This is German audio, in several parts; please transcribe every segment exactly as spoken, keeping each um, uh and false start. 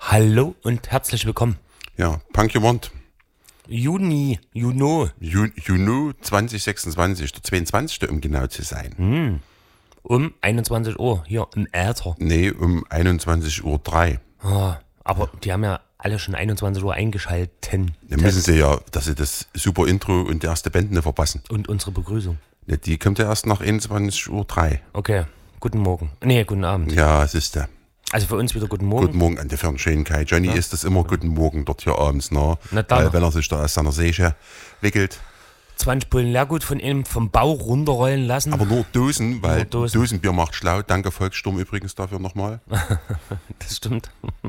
Hallo und herzlich willkommen. Ja, Punk You Want. Juni, Juno. Ju, Juni zwanzig sechsundzwanzig, der zweiundzwanzigste um genau zu sein. Hm. Um einundzwanzig Uhr hier im Äther. Nee, um einundzwanzig Uhr drei. Oh, aber die haben ja alle schon einundzwanzig Uhr eingeschalten. Dann müssen sie ja, dass sie das super Intro und die erste Band nicht verpassen. Und unsere Begrüßung. Ja, die kommt ja erst nach einundzwanzig Uhr drei. Okay, guten Morgen. Nee, guten Abend. Ja, es ist der. Also für uns wieder guten Morgen. Guten Morgen an der Fernschön Kai. Johnny Ja. ist das immer guten Morgen dort hier abends, ne? Na dann. Weil wenn er sich da aus seiner Säge wickelt. zwanzig Pullen Leergut von ihm vom Bau runterrollen lassen. Aber nur Dosen, weil Nur Dosen. Dosenbier macht schlau. Danke Volkssturm übrigens dafür nochmal. Das stimmt.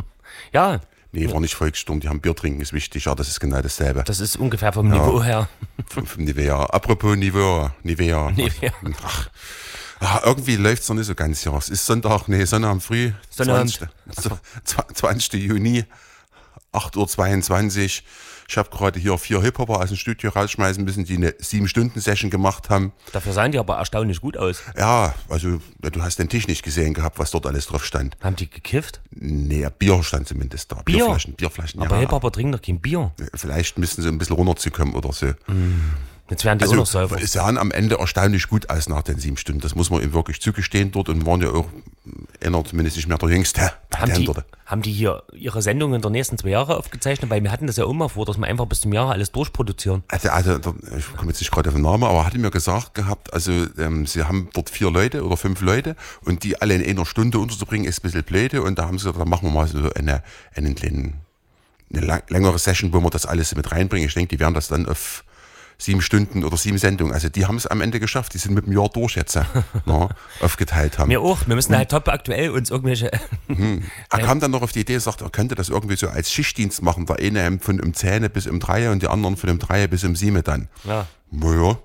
Ja, Nee, war nicht Volkssturm, die haben Bier trinken, ist wichtig. Ja, das ist genau dasselbe. das ist ungefähr vom Niveau her. Vom, vom Nivea. Apropos Nivea. Nivea. Nivea. Ach, ach, irgendwie läuft es noch nicht so ganz hier. Es ist Sonntag, nee, Sonnabend früh. Sonnabend. zwanzigsten zwanzigsten Juni, acht Uhr zweiundzwanzig. Ich habe gerade hier vier Hip-Hopper aus dem Studio rausschmeißen müssen, die eine sieben Stunden Session gemacht haben. Dafür sahen die aber erstaunlich gut aus. Ja, also du hast den Tisch nicht gesehen gehabt, was dort alles drauf stand. Haben die gekifft? Nee, Bier stand zumindest da. Bier? Bierflaschen, Bierflaschen, Aber ja. Hip-Hopper trinken doch kein Bier. Vielleicht müssen sie ein bisschen runterzukommen oder so. Jetzt werden die auch Also noch Säufer. es sahen am Ende erstaunlich gut aus nach den sieben Stunden. Das muss man ihm wirklich zugestehen dort und waren ja auch einer zumindest nicht mehr der Jüngste. Haben die, dort. haben die hier ihre Sendungen der nächsten zwei Jahre aufgezeichnet? Weil wir hatten das ja auch mal vor, dass wir einfach bis zum Jahr alles durchproduzieren. Also, also der, ich komme jetzt nicht gerade auf den Namen, aber er hatte mir gesagt gehabt, also ähm, sie haben dort vier Leute oder fünf Leute und die alle in einer Stunde unterzubringen, ist ein bisschen blöde. Und da haben sie gesagt, dann machen wir mal so eine, einen kleinen, eine lang, längere Session, wo wir das alles mit reinbringen. Ich denke, die werden das dann auf sieben Stunden oder sieben Sendungen. Also die haben es am Ende geschafft. Die sind mit dem Jahr durch jetzt na, aufgeteilt haben. Wir auch. Wir müssen halt top aktuell uns irgendwelche... Er kam dann noch auf die Idee, sagt, er könnte das irgendwie so als Schichtdienst machen. Der eine von um zehn bis um drei und die anderen von um drei bis um sieben dann. Ja. Naja,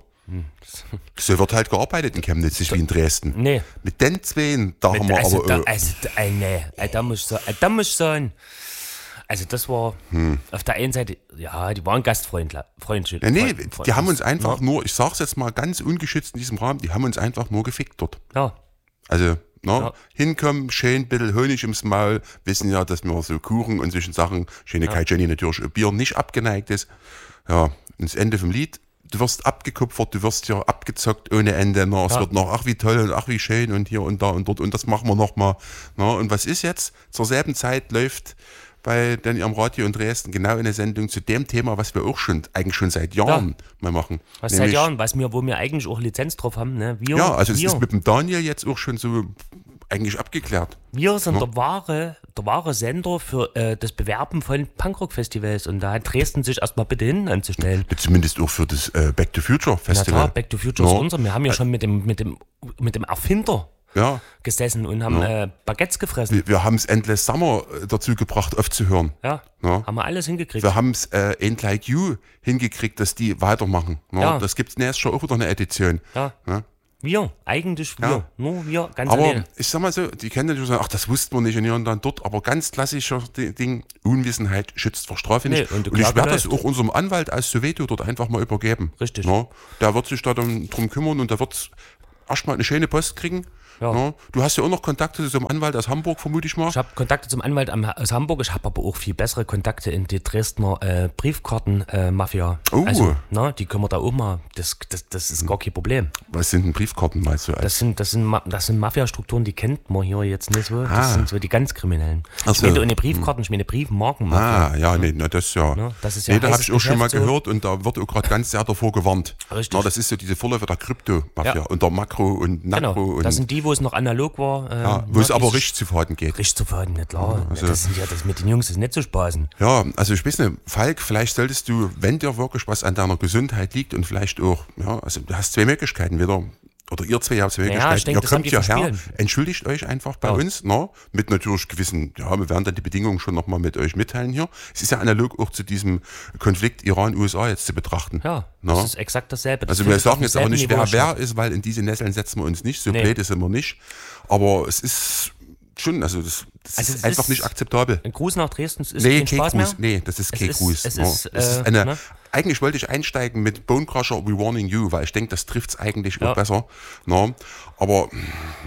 so wird halt gearbeitet in Chemnitz, nicht wie in Dresden. Nee. Mit den zwei, da haben wir also, aber... da, äh, also, da, äh, nee, äh, da muss ich sagen, äh, da muss ich sagen, also das war auf der einen Seite, ja, die waren gastfreundlich. ja, nee, die haben uns einfach nur, ich sag's jetzt mal ganz ungeschützt in diesem Rahmen, die haben uns einfach nur gefickt dort. Ja, Also, ne, Ja. hinkommen, schön ein bisschen Honig ins Maul, wissen ja, dass wir so Kuchen und solchen Sachen, schöne ja. Kai Jenny natürlich, Bier nicht abgeneigt ist. Ja, ins Ende vom Lied, du wirst abgekupfert, du wirst ja abgezockt ohne Ende, na, es Ja. wird noch, ach wie toll und ach wie schön und hier und da und dort und das machen wir nochmal. Und was ist jetzt? Zur selben Zeit läuft bei dann ihrem Radio in Dresden genau eine Sendung zu dem Thema, was wir auch schon, eigentlich schon seit Jahren Ja. mal machen. was seit Jahren, was wir, wo wir eigentlich auch Lizenz drauf haben, ne? Wir, Ja, also es wir. ist mit dem Daniel jetzt auch schon so eigentlich abgeklärt. Wir sind der wahre, der wahre Sender für äh, das Bewerben von Punkrock-Festivals und da hat Dresden sich erstmal bitte hin anzustellen. Zumindest auch für das äh, Back to Future Na Festival. klar, Back to Future Ja. ist unser. Wir haben ja schon mit dem, mit dem, mit dem Erfinder Ja, gesessen und haben äh, Baguettes gefressen. wir, wir haben es Endless Summer äh, dazu gebracht, aufzuhören. Ja, Ja. haben wir alles hingekriegt. Wir haben es äh, Ain't Like You hingekriegt, dass die weitermachen. Ja, Ja. Das gibt es nächstes Jahr auch wieder eine Edition. Ja. Ja. Wir, eigentlich wir, Ja. nur wir, ganz Aber alleine. ich sag mal so, die kennen natürlich sagen, ach, das wussten wir nicht und hier und dann dort, aber ganz klassischer Di- Ding, Unwissenheit schützt vor Strafe Nee, nicht. und die und ich Klappe werde das läuft. auch unserem Anwalt aus Soweto dort einfach mal übergeben. Richtig. Ja, der wird sich da dann drum kümmern und der wird erstmal eine schöne Post kriegen. Ja. Ja. Du hast ja auch noch Kontakte zu so einem Anwalt aus Hamburg, vermute ich mal. Ich habe Kontakte zum Anwalt am, aus Hamburg, ich habe aber auch viel bessere Kontakte in die Dresdner äh, Briefkarten-Mafia. Oh. Also, na, die können wir da auch mal, das, das, das ist gar kein Problem. Was sind denn Briefkarten, meinst du? Das sind, das sind, Ma- das sind Mafia-Strukturen, die kennt man hier jetzt nicht so. Das Ah. sind so die ganz Kriminellen. Ach Ich so. meine ohne Briefkarten, ich meine Briefmarkenmafia. Ah, ja, nee, na, das ja. Ja, das ist ja nee, da habe heißes ich auch schon mal Geschäft so. gehört und da wird auch gerade ganz sehr davor gewarnt. Richtig. Na, das ist so diese Vorläufer der Krypto-Mafia Ja. und der Makro- und Nakro. Genau, und das sind die, wo es noch analog war. Äh, ja, wo es na, aber die- richtig zu verhalten geht. Richtig zu verhalten, nicht klar. also- das sind ja, das mit den Jungs ist nicht zu spaßen. Ja, also ich weiß nicht, Falk, vielleicht solltest du, wenn dir wirklich was an deiner Gesundheit liegt und vielleicht auch, ja, also du hast zwei Möglichkeiten, wieder, oder ihr zwei habt zwei Möglichkeiten, ich denke, ihr das haben kommt die hierher, verspielen. entschuldigt euch einfach bei Ja. uns, na, mit natürlich gewissen, ja, wir werden dann die Bedingungen schon nochmal mit euch mitteilen hier. Es ist ja analog auch zu diesem Konflikt Iran-U S A jetzt zu betrachten. Ja, Na? das ist exakt dasselbe. Das Also wir findet auf sagen jetzt aber demselben nicht, wer Niveau wer statt. ist, weil in diese Nesseln setzen wir uns nicht, so Nee. blöd sind wir nicht. Aber es ist schon, also das, das Also ist es einfach ist- nicht akzeptabel. Ein Gruß nach Dresden ist Nee, kein kein Spaß Gruß. mehr. Nee, das ist Es kein ist- Gruß. es no. ist, Es ist äh, eine, ne? Eigentlich wollte ich einsteigen mit Bone Crusher, We Warning You, weil ich denke, das trifft es eigentlich Ja. auch besser. No. Aber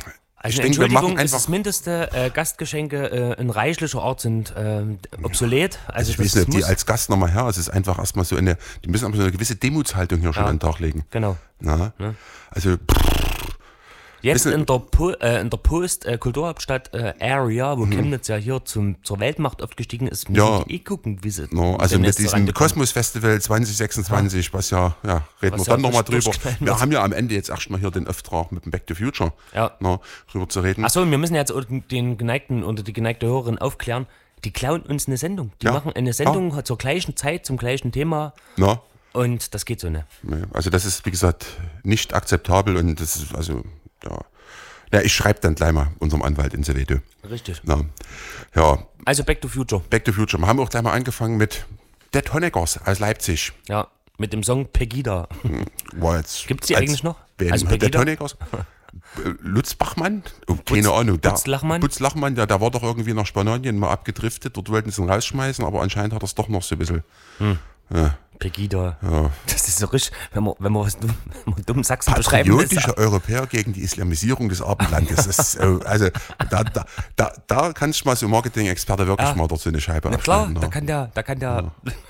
Also ich eine denke, wir Entschuldigung machen ist einfach. das Mindeste, äh, Gastgeschenke äh, in reichlicher Art sind äh, obsolet. Also Ich das weiß nicht, die muss- als Gast nochmal her. Es ist einfach erstmal so eine, die müssen aber so eine gewisse Demutshaltung hier schon Ja. an den Tag legen. Genau. Na? Also, Jetzt Wissen- in der, po äh, in der Post-Kulturhauptstadt äh, Area, wo Chemnitz ja hier zum, zur Weltmacht aufgestiegen ist, müssen Ja. die eh gucken, wie sie no, also mit demnächst diesem rangekommen. Kosmos Festival zwanzig sechsundzwanzig, was ja, ja, reden Was wir dann ja nochmal durch- drüber. durchknallen Wir wird. haben ja am Ende jetzt erstmal hier den Auftrag mit dem Back to Future Ja. no, drüber zu reden. Achso, wir müssen jetzt den geneigten oder die geneigte Hörerin aufklären, die klauen uns eine Sendung. Die Ja. machen eine Sendung zur gleichen Zeit, zum gleichen Thema Na, und das geht so nicht. nee, also das ist, wie gesagt, nicht akzeptabel und das ist, also, ja. Ja, ich schreibe dann gleich mal unserem Anwalt in Sevedo. Richtig. Na, ja, Also Back to Future. Back to Future. Wir haben auch gleich mal angefangen mit Dead Honeckers aus Leipzig. Ja, mit dem Song Pegida. War jetzt Gibt's die als- eigentlich noch? Wen? Also Dead Pegida? Honeckers? Äh, Lutz Bachmann? Oh, keine Ahnung. Der, Putzlachmann? Putzlachmann, der, der war doch irgendwie nach Spanien mal abgedriftet. Dort wollten sie ihn rausschmeißen, aber anscheinend hat er es doch noch so ein bisschen. Ja, Pegida. ja. Das ist so richtig, wenn man, wenn man was dumm, wenn man dumm Sachsen beschreiben will. Patriotische Europäer gegen die Islamisierung des Abendlandes. Das ist, äh, also da, da, da, da kannst du mal so Marketing-Experte wirklich Ja. mal dort so eine Scheibe Na klar, aufschneiden, da ja. kann der, da kann der,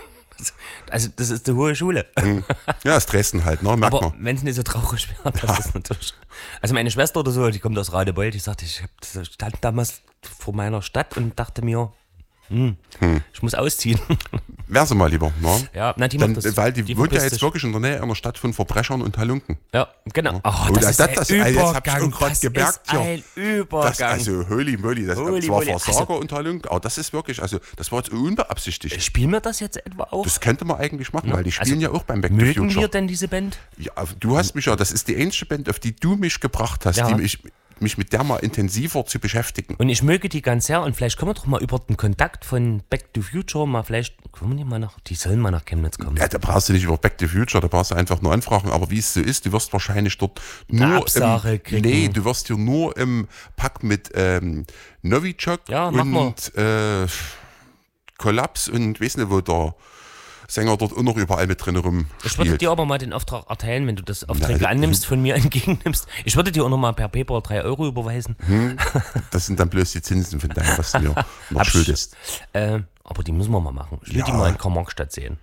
also das ist die hohe Schule. Ja, ist Dresden halt, ne? Merkt Aber man. wenn es nicht so traurig wäre, das ist natürlich. Also meine Schwester oder so, die kommt aus Radebeul, die sagte, ich hab- stand damals vor meiner Stadt und dachte mir, hm, ich muss ausziehen. Wär sie mal lieber, ne? Ja, na, die Dann, macht das. weil die, Die wohnt ja verpisst jetzt sich. wirklich in der Nähe einer Stadt von Verbrechern und Halunken. Ja, genau. Oh, Oh, das, das- ist das- ein das- jetzt Übergang. hab ich schon grad das gemerkt, ist ja. ein Das, Übergang. also holy moly, das Holy zwar moly. Versager Also- und Halunken, aber das ist wirklich, also das war jetzt unbeabsichtigt. Spielen wir das jetzt etwa auch? Das könnte man eigentlich machen, weil die Also, spielen ja auch beim Back to Mögen Future. wir denn diese Band? Ja, du hast mich ja, das ist die einzige Band, auf die du mich gebracht hast, Ja. die mich, mich mit der mal intensiver zu beschäftigen. Und ich möge die ganz sehr und vielleicht können wir doch mal über den Kontakt von Back to Future mal vielleicht, können wir die mal nach, die sollen mal nach Chemnitz kommen. Ja, da brauchst du nicht über Back to Future, da brauchst du einfach nur anfragen, aber wie es so ist, du wirst wahrscheinlich dort nur Absage im, kriegen. nee, du wirst hier nur im Pack mit ähm, Novichok Ja, mach mal. und äh, Kollaps und weiß nicht, wo der Sänger dort auch noch überall mit drin Ich würde rumspielt. dir aber mal den Auftrag erteilen, wenn du das Aufträge also- annimmst, von mir entgegennimmst. Ich würde dir auch noch mal per PayPal drei Euro überweisen. Das sind dann bloß die Zinsen von deinem, was du mir noch Hab ich- schuldest. Äh, aber die müssen wir mal machen. Ich will Ja. die mal in Karl-Marx-Stadt sehen.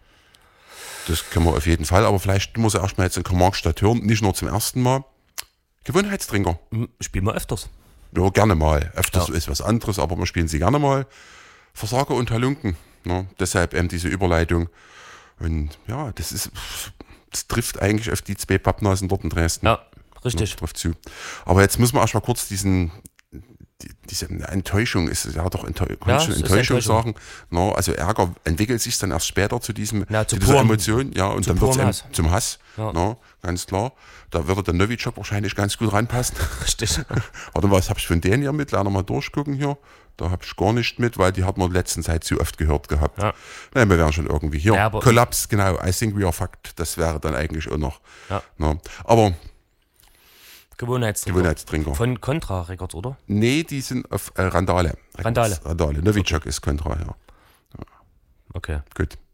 Das können wir auf jeden Fall, aber vielleicht muss er erstmal jetzt in Karl-Marx-Stadt hören, nicht nur zum ersten Mal. Gewohnheitstrinker. Hm, Spielen wir öfters. Ja, gerne mal. Öfters Ja. ist was anderes, aber wir spielen sie gerne mal. Versager und Halunken. Ne? Deshalb eben diese Überleitung. Und ja, das ist, das trifft eigentlich auf die zwei Pappnasen dort in Dresden. Ja, richtig. Das trifft zu. Aber jetzt müssen wir erstmal kurz diesen, die, diese Enttäuschung, ist ja doch Enttäu Ja, kannst du es ist Enttäuschung, Enttäuschung. sagen. No, also Ärger entwickelt sich dann erst später zu diesem, Na, zu zu dieser purem- Emotion, ja, und zu dann wird es purem eben Hass. zum Hass. Ja. No, ganz klar. Da würde der Novichok wahrscheinlich ganz gut ranpassen. Richtig. Warte, was habe ich von denen hier mit? Lernen wir mal durchgucken hier. Da habe ich gar nicht mit, weil die hat man in letzter Zeit zu oft gehört gehabt. Ja. Nein, wir wären schon irgendwie hier. Ja, aber- Kollaps, genau. I think we are fucked. Das wäre dann eigentlich auch noch. Ja. No. Aber Gewohnheitstrinker. Gewohnheitstrinker. Von Contra Records, oder? Nee, die sind auf äh, Randale. Randale. Randale. Novichok ist Contra, ja. Okay. Gut.